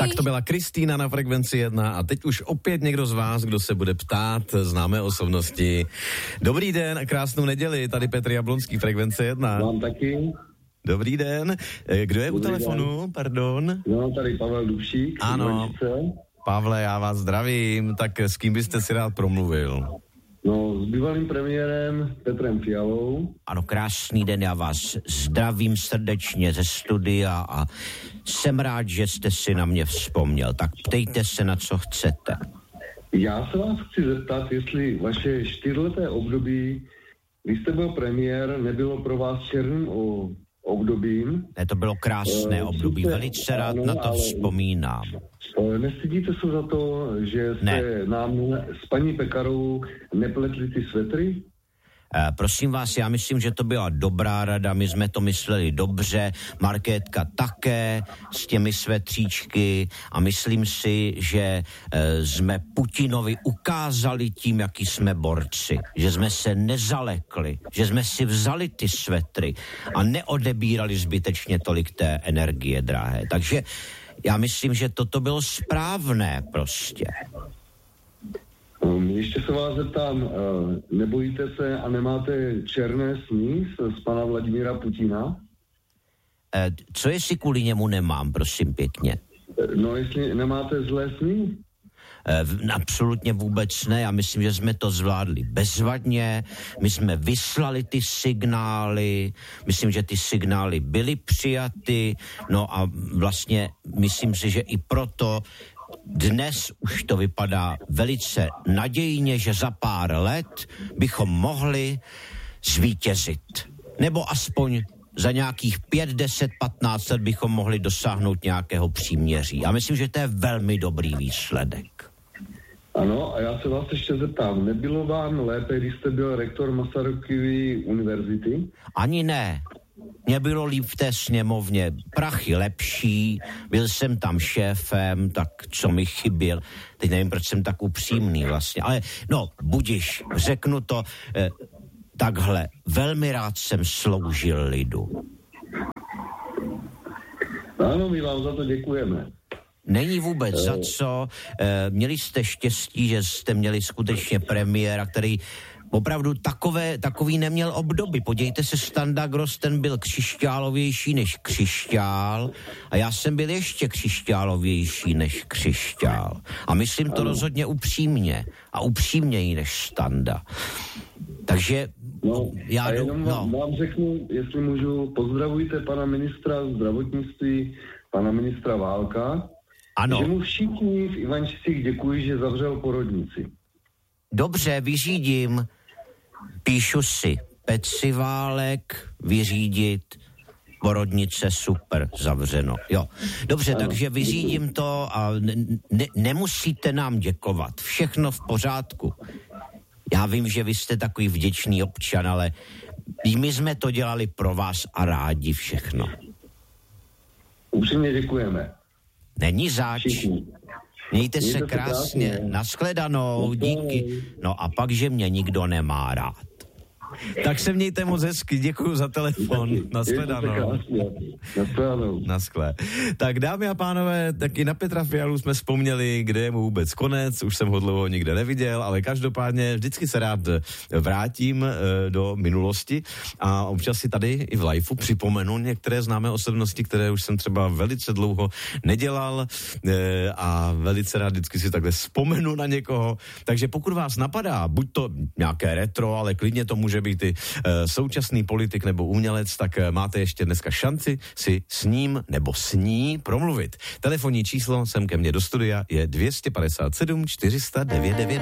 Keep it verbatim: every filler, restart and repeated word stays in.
Tak to byla Kristýna na Frekvenci jedna a teď už opět někdo z vás, kdo se bude ptát známé osobnosti. Dobrý den a krásnou neděli, tady Petr Jablonský, Frekvence jedna. Mám taky. Dobrý den, kdo je Dobrý u telefonu, den. Pardon? No, tady Pavel Dubšík. Ano, Pavle, já vás zdravím, tak s kým byste si rád promluvil? No, s bývalým premiérem Petrem Fialou. Ano, krásný den, já vás zdravím srdečně ze studia a jsem rád, že jste si na mě vzpomněl. Tak ptejte se, na co chcete. Já se vás chci zeptat, jestli vaše čtyřleté období, když jste byl premiér, nebylo pro vás černým o obdobím. Ne, to bylo krásné uh, období, jste, velice rád ano, na to vzpomínám. Nestydíte se za to, že jste ne. nám s paní Pekarovou nepletli ty svetry? Uh, prosím vás, já myslím, že to byla dobrá rada, my jsme to mysleli dobře, Markétka také s těmi svetříčky a myslím si, že uh, jsme Putinovi ukázali tím, jaký jsme borci, že jsme se nezalekli, že jsme si vzali ty svetry a neodebírali zbytečně tolik té energie drahé. Takže já myslím, že toto bylo správné prostě. Ještě se vás zeptám, nebojíte se a nemáte černé sny z pana Vladimíra Putina? Co jestli kvůli němu nemám, prosím pěkně? No, jestli nemáte zlé sny? Absolutně vůbec ne, já myslím, že jsme to zvládli bezvadně, my jsme vyslali ty signály, myslím, že ty signály byly přijaty, no a vlastně myslím si, že i proto dnes už to vypadá velice nadějně, že za pár let bychom mohli zvítězit. Nebo aspoň za nějakých pět, deset, patnáct let bychom mohli dosáhnout nějakého příměří. A myslím, že to je velmi dobrý výsledek. Ano, a já se vás ještě zeptám, nebylo vám lépe, když jste byl rektor Masarykovy univerzity? Ani ne. Mně bylo líp v té sněmovně, prachy lepší, byl jsem tam šéfem, tak co mi chyběl, teď nevím, proč jsem tak upřímný vlastně, ale no, budiš, řeknu to eh, takhle, velmi rád jsem sloužil lidu. Ano, my vám za to děkujeme. Není vůbec za co, eh, měli jste štěstí, že jste měli skutečně premiéra, který opravdu takové, takový neměl obdoby. Podívejte se, Standa Gross, ten byl křišťálovější než křišťál a já jsem byl ještě křišťálovější než křišťál. A myslím to rozhodně upřímně a upřímněji než Standa. Takže no, já... A jdu, jenom no. vám řeknu, jestli můžu, pozdravujte pana ministra zdravotnictví, pana ministra Válka, ano. Že mu všichni v Ivančicích děkují, že zavřel porodnici. Dobře, vyřídím. Píšu si. Peci Válek, vyřídit, porodnice, super, zavřeno. Jo. Dobře, ano, takže vyřídím to a ne, ne, nemusíte nám děkovat. Všechno v pořádku. Já vím, že vy jste takový vděčný občan, ale my jsme to dělali pro vás a rádi všechno. Upřímně děkujeme. Není zač. Všichni. Mějte se Mějte krásně. krásně. Nashledanou, díky. No a pak, že mě nikdo nemá rád. Tak se mějte moc hezky, děkuji za telefon. Nashledanou. Nashledanou. Naschle. Tak dámy a pánové, taky na Petra Fialu jsme vzpomněli, kde je mu vůbec konec, už jsem ho dlouho nikde neviděl, ale každopádně vždycky se rád vrátím e, do minulosti a občas si tady i v liveu připomenu některé známé osobnosti, které už jsem třeba velice dlouho nedělal e, a velice rád vždycky si takhle vzpomenu na někoho. Takže pokud vás napadá, buď to nějaké retro, ale klidně to může být i e, současný politik nebo umělec, tak e, máte ještě dneska šanci si s ním nebo s ní promluvit. Telefonní číslo sem ke mně do studia je dvě stě padesát sedm čtyři sta devět devět.